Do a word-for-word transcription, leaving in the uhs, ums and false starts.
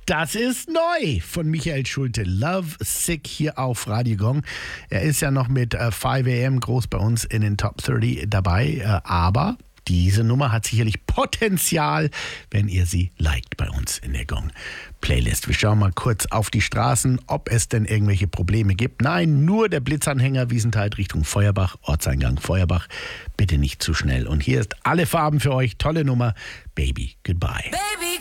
Das ist neu von Michael Schulte. Love Sick hier auf Radio Gong. Er ist ja noch mit äh, fünf a m groß bei uns in den Top dreißig dabei, äh, aber diese Nummer hat sicherlich Potenzial, wenn ihr sie liked bei uns in der Gong-Playlist. Wir schauen mal kurz auf die Straßen, ob es denn irgendwelche Probleme gibt. Nein, nur der Blitzanhänger Wiesenthal Richtung Feuerbach, Ortseingang Feuerbach. Bitte nicht zu schnell. Und hier ist alle Farben für euch. Tolle Nummer. Baby, goodbye. Baby.